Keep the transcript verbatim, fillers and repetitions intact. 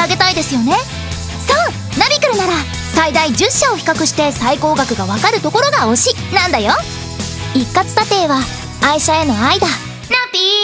あげたいですよね。そう、ナビクルなら最大じゅっしゃを比較して最高額がわかるところが推しなんだよ。一括査定は愛車への愛だ。ナピー